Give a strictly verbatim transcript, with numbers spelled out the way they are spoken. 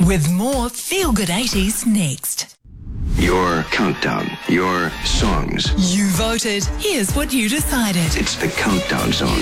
With more Feel Good eighties next. Your countdown, your songs. You voted. Here's what you decided. It's the Countdown Song.